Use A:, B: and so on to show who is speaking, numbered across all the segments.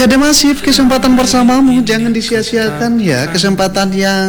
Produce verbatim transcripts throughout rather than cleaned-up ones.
A: Iya, ada masif kesempatan bersamamu, jangan disia-siakan ya, kesempatan yang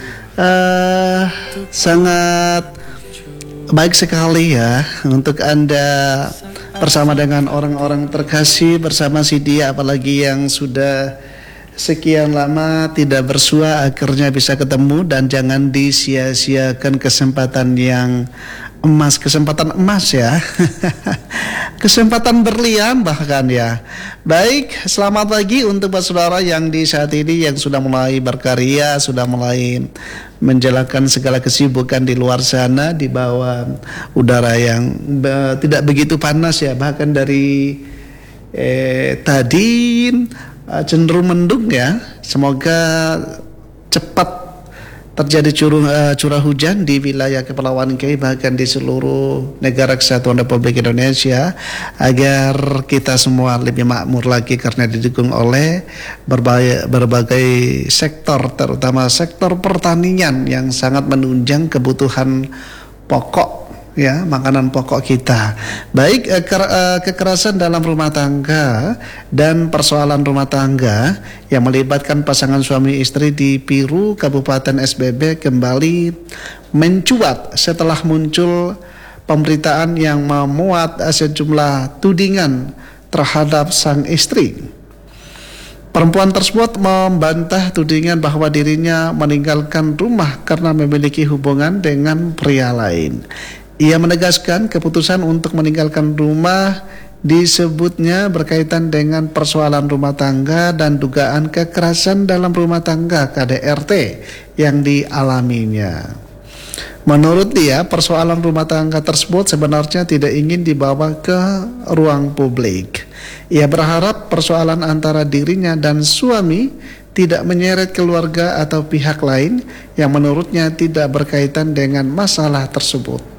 A: uh, sangat baik sekali ya untuk Anda bersama dengan orang-orang terkasih, bersama si dia, apalagi yang sudah sekian lama tidak bersua akhirnya bisa ketemu. Dan jangan disia-siakan kesempatan yang emas, kesempatan emas ya. Kesempatan berlian bahkan ya. Baik, selamat pagi untuk Pak Saudara yang di saat ini yang sudah mulai berkarya, sudah mulai menjalankan segala kesibukan di luar sana di bawah udara yang be, tidak begitu panas ya. Bahkan dari eh, tadi eh, cenderung mendung ya. Semoga cepat terjadi curah, uh, curah hujan di wilayah Kepulauan K, bahkan di seluruh negara kesatuan Republik Indonesia, agar kita semua lebih makmur lagi karena didukung oleh berbagai, berbagai sektor, terutama sektor pertanian yang sangat menunjang kebutuhan pokok ya, makanan pokok kita. Baik, eh, ke, eh, kekerasan dalam rumah tangga dan persoalan rumah tangga yang melibatkan pasangan suami istri di Piru, Kabupaten S B B kembali mencuat setelah muncul pemberitaan yang memuat sejumlah tudingan terhadap sang istri. Perempuan tersebut membantah tudingan bahwa dirinya meninggalkan rumah karena memiliki hubungan dengan pria lain. Ia menegaskan keputusan untuk meninggalkan rumah disebutnya berkaitan dengan persoalan rumah tangga dan dugaan kekerasan dalam rumah tangga K D R T yang dialaminya. Menurut dia, persoalan rumah tangga tersebut sebenarnya tidak ingin dibawa ke ruang publik. Ia berharap persoalan antara dirinya dan suami tidak menyeret keluarga atau pihak lain yang menurutnya tidak berkaitan dengan masalah tersebut.